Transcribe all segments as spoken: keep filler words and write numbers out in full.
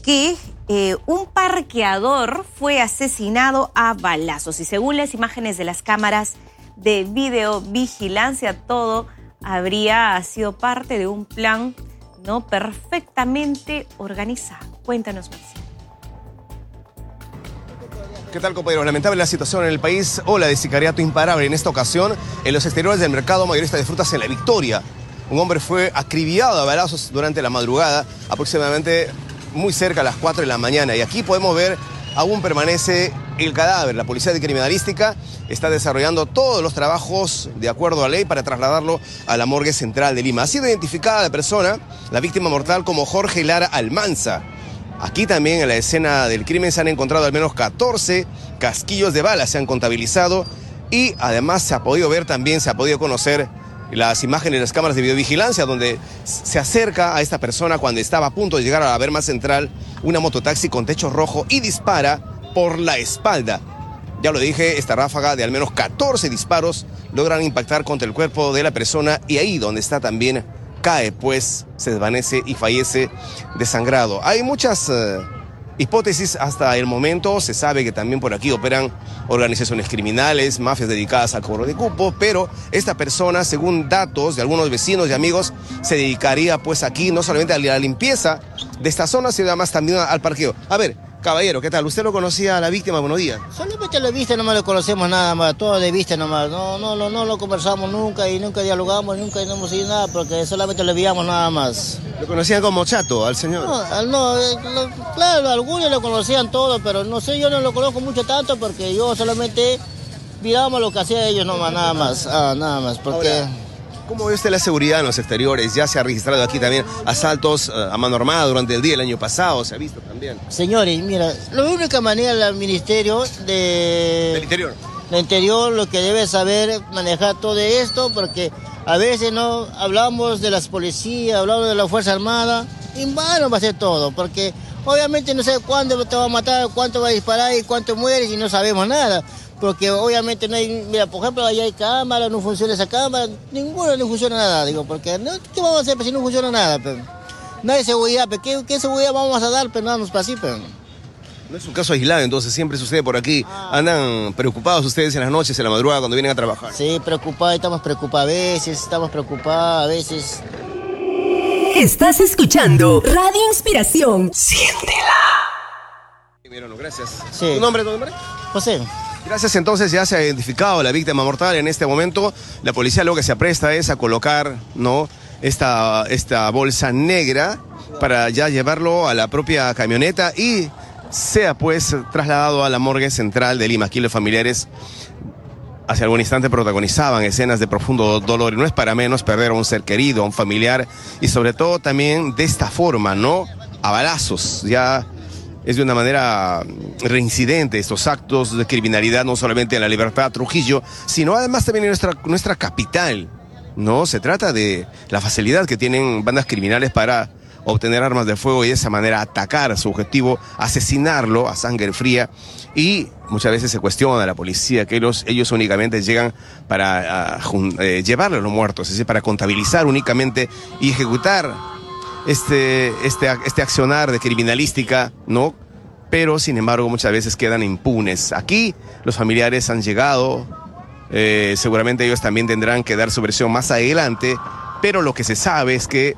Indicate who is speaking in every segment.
Speaker 1: que eh, un parqueador fue asesinado a balazos y según las imágenes de las cámaras de videovigilancia, todo habría sido parte de un plan no perfectamente organizado. Cuéntanos más.
Speaker 2: ¿Qué tal, compañeros? Lamentable la situación en el país. Ola de sicariato imparable en esta ocasión en los exteriores del mercado mayorista de frutas en La Victoria. Un hombre fue acribillado a balazos durante la madrugada, aproximadamente muy cerca a las cuatro de la mañana. Y aquí podemos ver, aún permanece el cadáver. La policía de criminalística está desarrollando todos los trabajos de acuerdo a ley para trasladarlo a la morgue central de Lima. Ha sido identificada la persona, la víctima mortal, como Jorge Lara Almanza. Aquí también en la escena del crimen se han encontrado al menos catorce casquillos de balas, se han contabilizado y además se ha podido ver también, se ha podido conocer las imágenes de las cámaras de videovigilancia donde se acerca a esta persona cuando estaba a punto de llegar a la berma central una mototaxi con techo rojo y dispara por la espalda. Ya lo dije, esta ráfaga de al menos catorce disparos logran impactar contra el cuerpo de la persona y ahí donde está también cae, pues se desvanece y fallece desangrado. Hay muchas uh, hipótesis hasta el momento. Se sabe que también por aquí operan organizaciones criminales, mafias dedicadas al cobro de cupo, pero esta persona, según datos de algunos vecinos y amigos, se dedicaría pues aquí no solamente a la limpieza de esta zona, sino además también al parqueo. A ver, caballero, ¿qué tal? ¿Usted lo conocía a la víctima? Buenos días.
Speaker 3: Solamente lo viste, nomás lo conocemos nada más, todo de vista nomás. No, no, no, no lo conversamos nunca y nunca dialogamos, nunca no hemos ido nada porque solamente lo veíamos nada más.
Speaker 2: ¿Lo conocían como Chato al señor?
Speaker 3: No, no eh, lo, claro, algunos lo conocían todo, pero no sé, yo no lo conozco mucho tanto porque yo solamente mirábamos lo que hacían ellos nomás, nada más, ah, nada más, porque...
Speaker 2: Ahora, ¿cómo ve usted la seguridad en los exteriores? Ya se ha registrado aquí también asaltos uh, a mano armada durante el día el año pasado, se ha visto también.
Speaker 3: Señores, mira, la única manera del ministerio de...
Speaker 2: ¿Del interior?
Speaker 3: Del interior, lo que debe saber manejar todo esto, porque a veces no hablamos de las policías, hablamos de la Fuerza Armada, y bueno va a ser todo, porque obviamente no sé cuándo te va a matar, cuánto va a disparar y cuánto mueres y no sabemos nada. Porque obviamente no hay, mira, por ejemplo, allá hay cámara, no funciona esa cámara, ninguna no funciona nada, digo, porque no, ¿qué vamos a hacer si no funciona nada? Pero? No hay seguridad, pero ¿qué, ¿qué seguridad vamos a dar? Pero nada, nos pasa así, pero...
Speaker 2: No es un caso aislado, entonces siempre sucede por aquí. Ah. ¿Andan preocupados ustedes en las noches, en la madrugada, cuando vienen a trabajar?
Speaker 3: Sí, preocupados, estamos preocupados a veces, estamos preocupados a veces.
Speaker 4: Estás escuchando Radio Inspiración.
Speaker 2: Siéntela. Mirano, gracias.
Speaker 3: Sí.
Speaker 2: ¿Tu nombre, tu nombre?
Speaker 3: José.
Speaker 2: Gracias, entonces ya se ha identificado la víctima mortal. En este momento la policía lo que se apresta es a colocar, ¿no?, esta, esta bolsa negra para ya llevarlo a la propia camioneta y sea pues trasladado a la morgue central de Lima. Aquí los familiares hace algún instante protagonizaban escenas de profundo dolor y no es para menos perder a un ser querido, a un familiar y sobre todo también de esta forma, ¿no?, a balazos. Ya es de una manera reincidente estos actos de criminalidad, no solamente en La Libertad, Trujillo, sino además también en nuestra, nuestra capital, ¿no? Se trata de la facilidad que tienen bandas criminales para obtener armas de fuego y de esa manera atacar a su objetivo, asesinarlo a sangre fría. Y muchas veces se cuestiona a la policía que ellos, ellos únicamente llegan para uh, eh, llevarle a los muertos, es decir, para contabilizar únicamente y ejecutar Este, este, este accionar de criminalística, ¿no? Pero, sin embargo, muchas veces quedan impunes. Aquí los familiares han llegado, eh, seguramente ellos también tendrán que dar su versión más adelante, pero lo que se sabe es que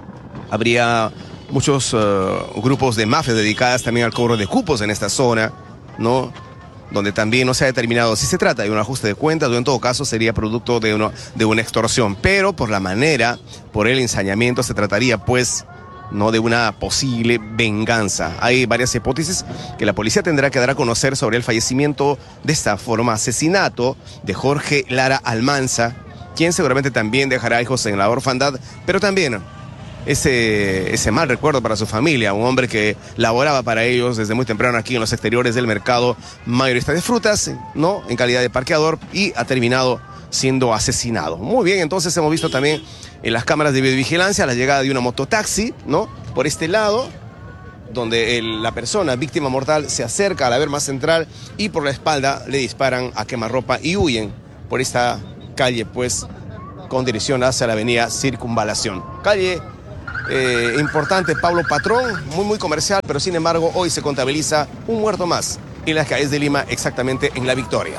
Speaker 2: habría muchos uh, grupos de mafias dedicadas también al cobro de cupos en esta zona, ¿no?, donde también no se ha determinado si se trata de un ajuste de cuentas o en todo caso sería producto de, uno, de una extorsión. Pero por la manera, por el ensañamiento, se trataría pues no de una posible venganza. Hay varias hipótesis que la policía tendrá que dar a conocer sobre el fallecimiento de esta forma asesinato de Jorge Lara Almanza, quien seguramente también dejará hijos en la orfandad, pero también Ese, ese mal recuerdo para su familia, un hombre que laboraba para ellos desde muy temprano aquí en los exteriores del mercado mayorista de frutas, ¿no?, en calidad de parqueador, y ha terminado siendo asesinado. Muy bien, entonces hemos visto también en las cámaras de videovigilancia la llegada de una mototaxi, ¿no?, por este lado, donde el, la persona víctima mortal se acerca a la berma central y por la espalda le disparan a quemarropa y huyen por esta calle, pues, con dirección hacia la avenida Circunvalación. Calle eh, importante, Pablo Patrón, muy muy comercial, pero sin embargo hoy se contabiliza un muerto más en las calles de Lima, exactamente en La Victoria.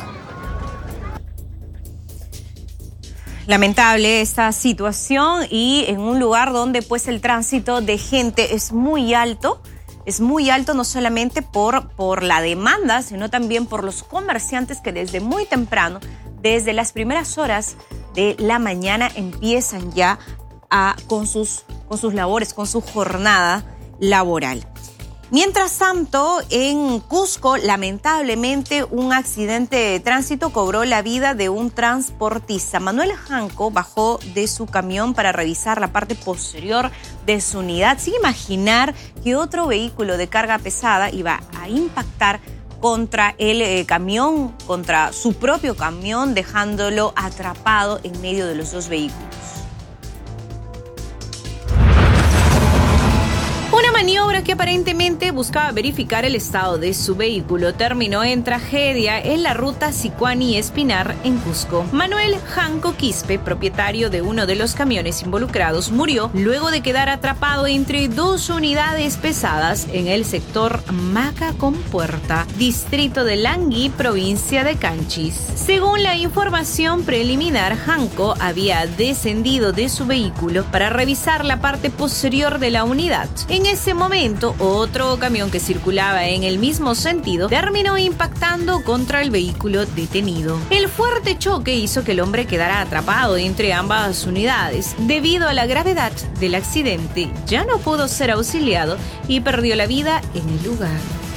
Speaker 1: Lamentable esta situación y en un lugar donde pues el tránsito de gente es muy alto, es muy alto no solamente por, por la demanda, sino también por los comerciantes que desde muy temprano, desde las primeras horas de la mañana empiezan ya a, con, sus, con sus labores, con su jornada laboral. Mientras tanto, en Cusco, lamentablemente, un accidente de tránsito cobró la vida de un transportista. Manuel Janco bajó de su camión para revisar la parte posterior de su unidad, sin imaginar que otro vehículo de carga pesada iba a impactar contra el eh, camión, contra su propio camión, dejándolo atrapado en medio de los dos vehículos. Una maniobra que aparentemente buscaba verificar el estado de su vehículo terminó en tragedia en la ruta Sicuani-Espinar en Cusco. Manuel Janco Quispe, propietario de uno de los camiones involucrados, murió luego de quedar atrapado entre dos unidades pesadas en el sector Maca Compuerta, distrito de Langui, provincia de Canchis. Según la información preliminar, Janco había descendido de su vehículo para revisar la parte posterior de la unidad. En ese momento, otro camión que circulaba en el mismo sentido terminó impactando contra el vehículo detenido. El fuerte choque hizo que el hombre quedara atrapado entre ambas unidades. Debido a la gravedad del accidente, ya no pudo ser auxiliado y perdió la vida en el lugar.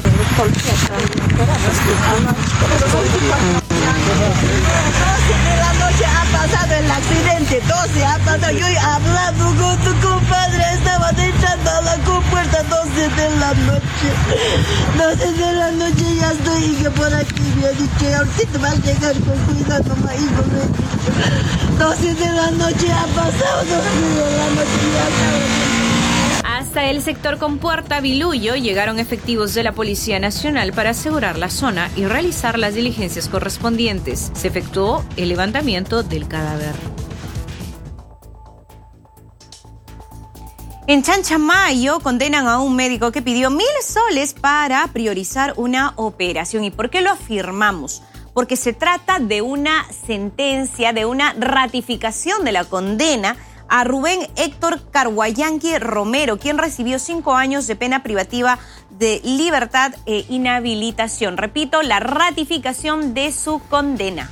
Speaker 5: doce de la noche ha pasado el accidente, doce ha pasado, yo hablando con tu compadre, estaban echando a la compuerta doce de la noche, doce de la noche ya estoy, y que por aquí me ha dicho, ahorita va a llegar con cuidado, mamá, hijo, me ha dicho, doce de la noche ha pasado, doce de la noche ya está.
Speaker 1: Hasta el sector Compuerta Viluyo llegaron efectivos de la Policía Nacional para asegurar la zona y realizar las diligencias correspondientes. Se efectuó el levantamiento del cadáver. En Chanchamayo condenan a un médico que pidió mil soles para priorizar una operación. ¿Y por qué lo afirmamos? Porque se trata de una sentencia, de una ratificación de la condena a Rubén Héctor Carguayanqui Romero, quien recibió cinco años de pena privativa de libertad e inhabilitación. Repito, la ratificación de su condena.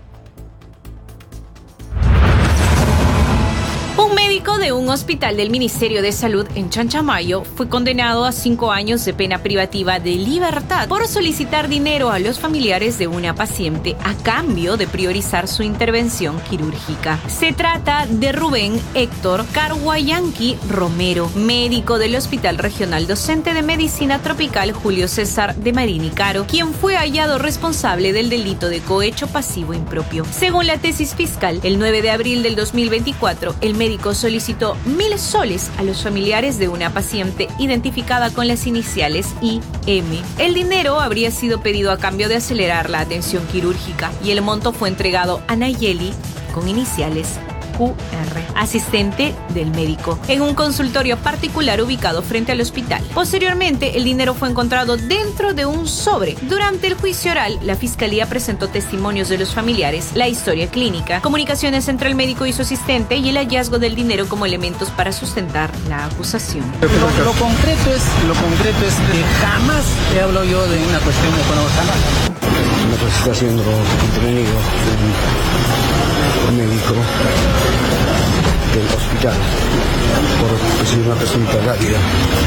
Speaker 1: Un médico de un hospital del Ministerio de Salud en Chanchamayo fue condenado a cinco años de pena privativa de libertad por solicitar dinero a los familiares de una paciente a cambio de priorizar su intervención quirúrgica. Se trata de Rubén Héctor Carguayanqui Romero, médico del Hospital Regional Docente de Medicina Tropical Julio César de Marín y Caro, quien fue hallado responsable del delito de cohecho pasivo impropio. Según la tesis fiscal, el nueve de abril del dos mil veinticuatro, el médico solicitó mil soles a los familiares de una paciente identificada con las iniciales I M. El dinero habría sido pedido a cambio de acelerar la atención quirúrgica y el monto fue entregado a Nayeli con iniciales Q R, asistente del médico, en un consultorio particular ubicado frente al hospital. Posteriormente, el dinero fue encontrado dentro de un sobre. Durante el juicio oral, la fiscalía presentó testimonios de los familiares, la historia clínica, comunicaciones entre el médico y su asistente y el hallazgo del dinero como elementos para sustentar la acusación.
Speaker 6: Lo, lo concreto es, lo concreto es que jamás he hablado yo de una cuestión económica.
Speaker 7: Una presentación con enemigo del médico del hospital por recibir una presunta rápida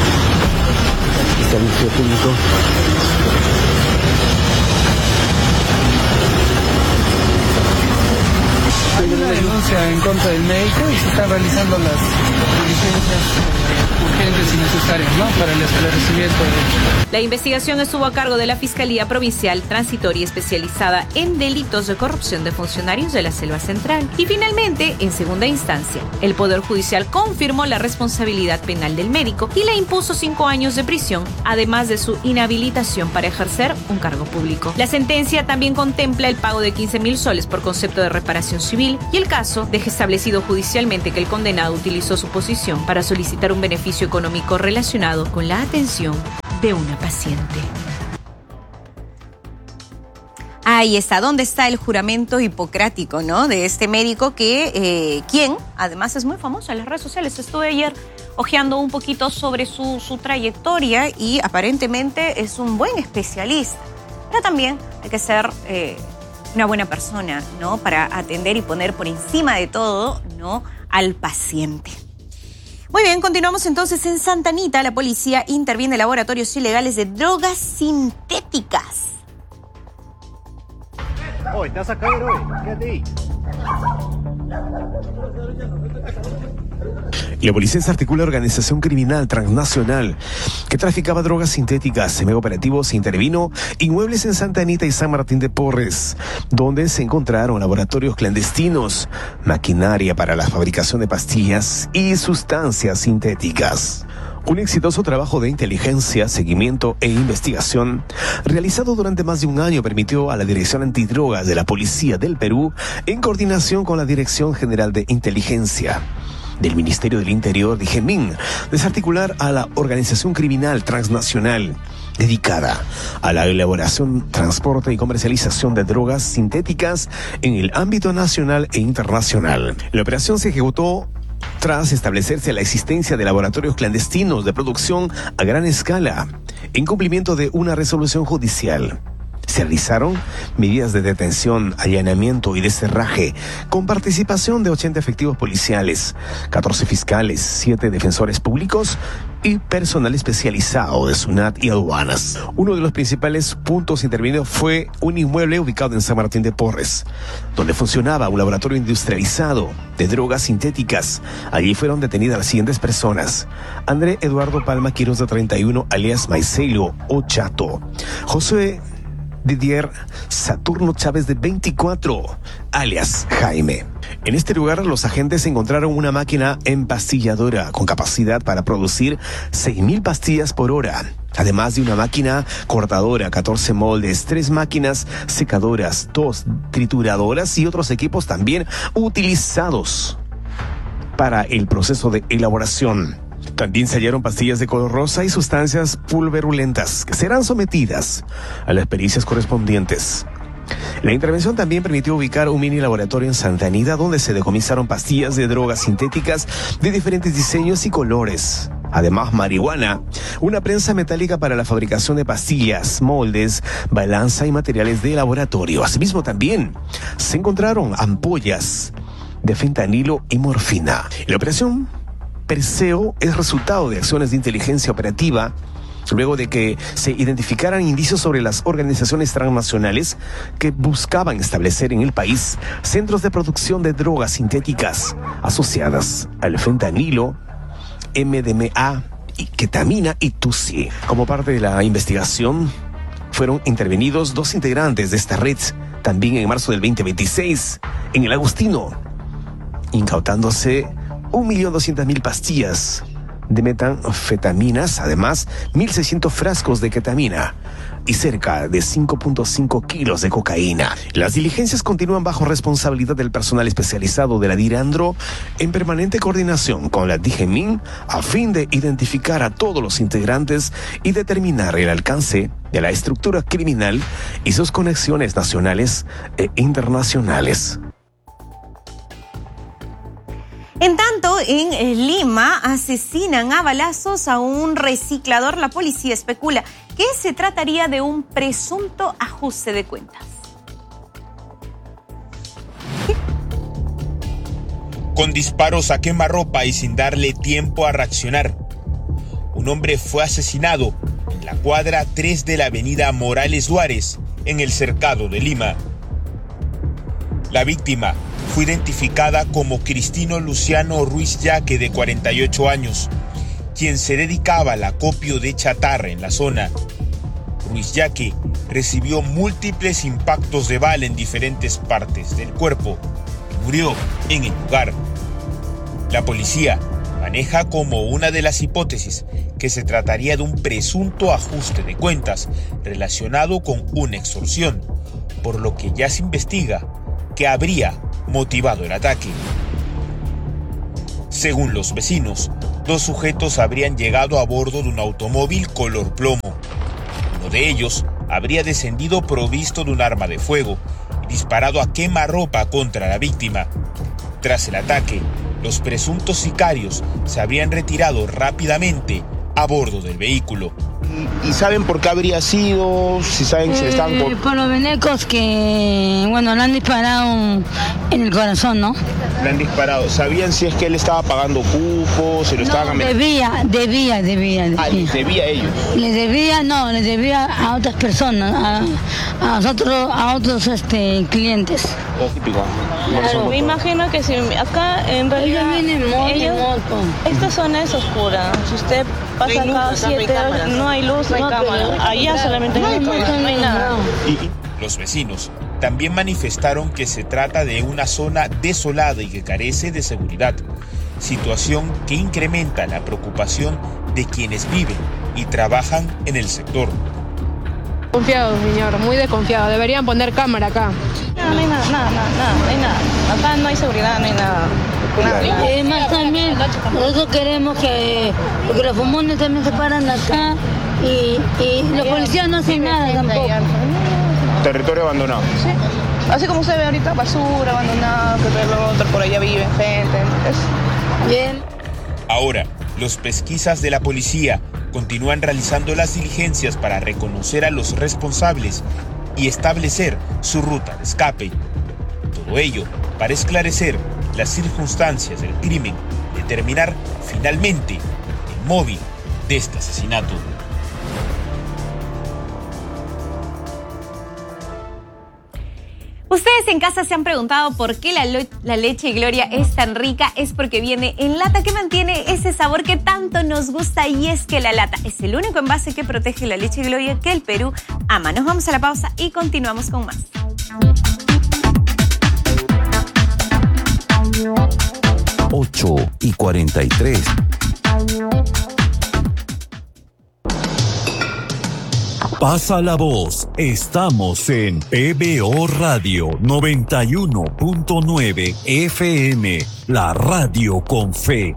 Speaker 7: y servicio público.
Speaker 6: Hay una denuncia en contra del médico y se están realizando las diligencias urgentes y necesarias, ¿no?, para el esclarecimiento de...
Speaker 1: La investigación estuvo a cargo de la Fiscalía Provincial Transitoria Especializada en Delitos de Corrupción de Funcionarios de la Selva Central. Y finalmente, en segunda instancia, el Poder Judicial confirmó la responsabilidad penal del médico y le impuso cinco años de prisión, además de su inhabilitación para ejercer un cargo público. La sentencia también contempla el pago de quince mil soles por concepto de reparación civil y el
Speaker 8: el caso deja establecido judicialmente que el condenado utilizó su posición para solicitar un beneficio económico relacionado con la atención de una paciente.
Speaker 1: Ahí está, ¿dónde está el juramento hipocrático, ¿no? De este médico que, eh, quien además es muy famoso en las redes sociales. Estuve ayer hojeando un poquito sobre su, su trayectoria y aparentemente es un buen especialista. Pero también hay que ser eh, una buena persona, ¿no? Para atender y poner por encima de todo, ¿no?, al paciente. Muy bien, continuamos entonces en Santa Anita. La policía interviene en laboratorios ilegales de drogas sintéticas.
Speaker 9: Hoy te vas a caer hoy, quédate ahí.
Speaker 2: La policía desarticula organización criminal transnacional que traficaba drogas sintéticas. En medio operativo se intervino inmuebles en Santa Anita y San Martín de Porres, donde se encontraron laboratorios clandestinos, maquinaria para la fabricación de pastillas y sustancias sintéticas. Un exitoso trabajo de inteligencia, seguimiento e investigación realizado durante más de un año permitió a la Dirección Antidrogas de la Policía del Perú, en coordinación con la Dirección General de Inteligencia del Ministerio del Interior, DIGEMIN, desarticular a la organización criminal transnacional dedicada a la elaboración, transporte y comercialización de drogas sintéticas en el ámbito nacional e internacional. La operación se ejecutó tras establecerse la existencia de laboratorios clandestinos de producción a gran escala, en cumplimiento de una resolución judicial. Se realizaron medidas de detención, allanamiento y deserraje con participación de ochenta efectivos policiales, catorce fiscales, siete defensores públicos y personal especializado de SUNAT y aduanas. Uno de los principales puntos intervenidos fue un inmueble ubicado en San Martín de Porres, donde funcionaba un laboratorio industrializado de drogas sintéticas. Allí fueron detenidas las siguientes personas: André Eduardo Palma Quiroz, de treinta y uno, alias Maicelo o Chato; José Didier Saturno Chávez, de veinticuatro, alias Jaime. En este lugar los agentes encontraron una máquina empastilladora con capacidad para producir seis mil pastillas por hora, además de una máquina cortadora, catorce moldes, tres máquinas secadoras, dos trituradoras y otros equipos también utilizados para el proceso de elaboración. También se hallaron pastillas de color rosa y sustancias pulverulentas que serán sometidas a las pericias correspondientes. La intervención también permitió ubicar un mini laboratorio en Santa Anita, donde se decomisaron pastillas de drogas sintéticas de diferentes diseños y colores. Además, marihuana, una prensa metálica para la fabricación de pastillas, moldes, balanza y materiales de laboratorio. Asimismo, también se encontraron ampollas de fentanilo y morfina. La operación Perseo es resultado de acciones de inteligencia operativa luego de que se identificaran indicios sobre las organizaciones transnacionales que buscaban establecer en el país centros de producción de drogas sintéticas asociadas al fentanilo, M D M A, y ketamina y tusi. Como parte de la investigación, fueron intervenidos dos integrantes de esta red, también en marzo del veinte veintiséis, en el Agustino, incautándose un millón doscientas mil pastillas de metanfetaminas, además mil seiscientos frascos de ketamina y cerca de cinco punto cinco kilos de cocaína. Las diligencias continúan bajo responsabilidad del personal especializado de la DIRANDRO, en permanente coordinación con la DIGEMIN, a fin de identificar a todos los integrantes y determinar el alcance de la estructura criminal y sus conexiones nacionales e internacionales.
Speaker 1: En tanto, en Lima asesinan a balazos a un reciclador. La policía especula que se trataría de un presunto ajuste de cuentas.
Speaker 10: Con disparos a quemarropa y sin darle tiempo a reaccionar, un hombre fue asesinado en la cuadra tres de la avenida Morales Duárez, en el Cercado de Lima. La víctima fue identificada como Cristino Luciano Ruiz Yaque, de cuarenta y ocho años, quien se dedicaba al acopio de chatarra en la zona. Ruiz Yaque recibió múltiples impactos de bala en diferentes partes del cuerpo y murió en el lugar. La policía maneja como una de las hipótesis que se trataría de un presunto ajuste de cuentas relacionado con una extorsión, por lo que ya se investiga que habría motivado el ataque. Según los vecinos, dos sujetos habrían llegado a bordo de un automóvil color plomo. Uno de ellos habría descendido provisto de un arma de fuego y disparado a quemarropa contra la víctima. Tras el ataque, los presuntos sicarios se habrían retirado rápidamente a bordo del vehículo.
Speaker 11: ¿Y, y saben por qué habría sido? Si saben si
Speaker 12: eh,
Speaker 11: estaban por...
Speaker 12: por los venecos que, bueno, le han disparado en el corazón, ¿no?
Speaker 11: Le han disparado. ¿Sabían si es que él estaba pagando cupos, si lo
Speaker 12: no,
Speaker 11: estaban...
Speaker 12: debía, debía, debía, debía.
Speaker 11: Ah, les debía a ellos.
Speaker 12: Les debía, no, les debía a otras personas, a, a nosotros, a otros este, clientes.
Speaker 11: Oh, típico.
Speaker 13: Claro, me imagino que si acá en realidad
Speaker 12: ellos vienen moto,
Speaker 13: ellos,
Speaker 12: moto.
Speaker 13: Esta zona es oscura. Si usted pasa no acá siete horas, no hay luz, no hay cámara. Allá solamente no hay, no hay, no hay nada.
Speaker 10: Los vecinos también manifestaron que se trata de una zona desolada y que carece de seguridad, situación que incrementa la preocupación de quienes viven y trabajan en el sector.
Speaker 14: Confiado, señor, muy desconfiado. Deberían poner cámara acá.
Speaker 13: No, no hay nada, nada, nada, nada, no hay nada. Acá no hay seguridad, no hay nada. nada.
Speaker 12: Es más, también nosotros queremos que, porque los fumones también se paran acá y, y los policías no hacen nada tampoco.
Speaker 11: Territorio abandonado.
Speaker 13: Sí. Así como se ve ahorita, basura, abandonado, que lo otro, por allá viven gente. Es...
Speaker 12: Bien.
Speaker 10: Ahora, los pesquisas de la policía continúan realizando las diligencias para reconocer a los responsables y establecer su ruta de escape. Todo ello para esclarecer las circunstancias del crimen, determinar finalmente el móvil de este asesinato.
Speaker 1: Ustedes en casa se han preguntado por qué la, la leche Gloria es tan rica. Es porque viene en lata, que mantiene ese sabor que tanto nos gusta, y es que la lata es el único envase que protege la leche Gloria que el Perú ama. Nos vamos a la pausa y continuamos con más.
Speaker 15: ocho y cuarenta y tres. Pasa la voz. Estamos en P B O Radio noventa y uno punto nueve F M, la radio con fe.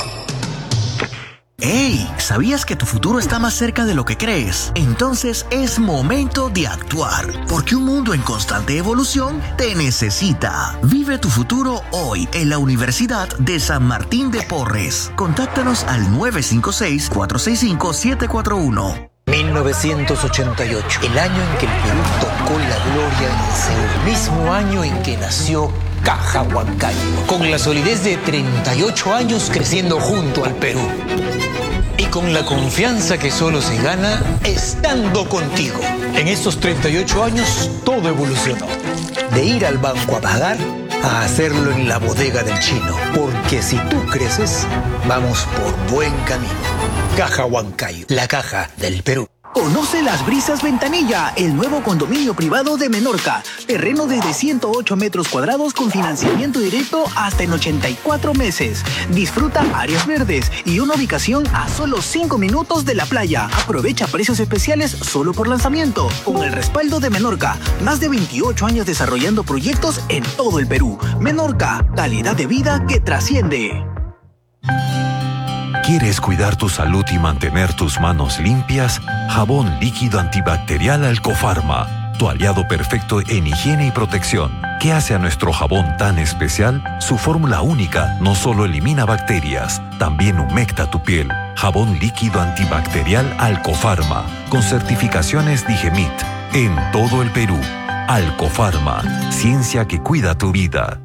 Speaker 16: ¡Hey! ¿Sabías que tu futuro está más cerca de lo que crees? Entonces es momento de actuar, porque un mundo en constante evolución te necesita. Vive tu futuro hoy en la Universidad de San Martín de Porres. Contáctanos al nueve cinco seis, cuatro seis cinco, siete cuatro uno.
Speaker 17: mil novecientos ochenta y ocho, el año en que el Perú tocó la gloria en Seúl, mismo año en que nació Caja Huancayo, con la solidez de treinta y ocho años creciendo junto al Perú. Y con la confianza que solo se gana estando contigo. En estos treinta y ocho años todo evolucionó. De ir al banco a pagar a hacerlo en la bodega del chino. Porque si tú creces, vamos por buen camino. Caja Huancayo, la caja del Perú.
Speaker 18: Conoce Las Brisas Ventanilla, el nuevo condominio privado de Menorca. Terreno desde ciento ocho metros cuadrados con financiamiento directo hasta en ochenta y cuatro meses. Disfruta áreas verdes y una ubicación a solo cinco minutos de la playa. Aprovecha precios especiales solo por lanzamiento. Con el respaldo de Menorca, más de veintiocho años desarrollando proyectos en todo el Perú. Menorca, calidad de vida que trasciende.
Speaker 15: ¿Quieres cuidar tu salud y mantener tus manos limpias? Jabón líquido antibacterial Alcofarma, tu aliado perfecto en higiene y protección. ¿Qué hace a nuestro jabón tan especial? Su fórmula única no solo elimina bacterias, también humecta tu piel. Jabón líquido antibacterial Alcofarma, con certificaciones Digemit, en todo el Perú. Alcofarma, ciencia que cuida tu vida.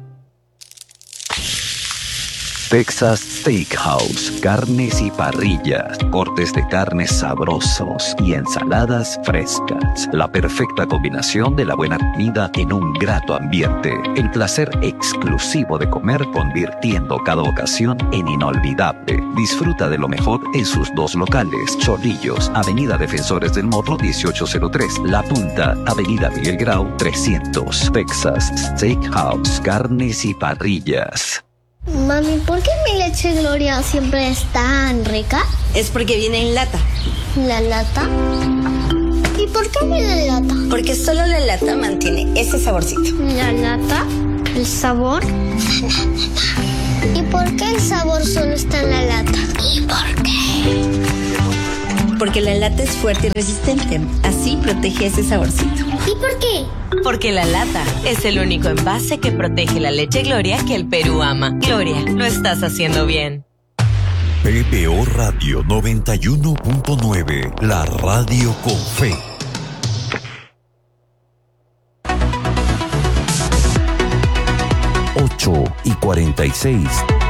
Speaker 19: Texas Steakhouse, carnes y parrillas, cortes de carnes sabrosos y ensaladas frescas. La perfecta combinación de la buena comida en un grato ambiente. El placer exclusivo de comer, convirtiendo cada ocasión en inolvidable. Disfruta de lo mejor en sus dos locales. Chorrillos, Avenida Defensores del Morro dieciocho cero tres. La Punta, Avenida Miguel Grau trescientos. Texas Steakhouse, carnes y parrillas.
Speaker 20: Mami, ¿por qué mi leche Gloria siempre es tan rica?
Speaker 21: Es porque viene en lata.
Speaker 20: ¿La lata? ¿Y por qué viene en lata?
Speaker 21: Porque solo la lata mantiene ese saborcito.
Speaker 20: ¿La lata? ¿El sabor? ¿Y por qué el sabor solo está en la lata? ¿Y por qué?
Speaker 21: Porque la lata es fuerte y resistente, así protege ese saborcito.
Speaker 20: ¿Y por qué?
Speaker 22: Porque la lata es el único envase que protege la leche Gloria que el Perú ama. Gloria, lo estás haciendo bien.
Speaker 15: P B O Radio noventa y uno punto nueve, la radio con fe. ocho y cuarenta y seis.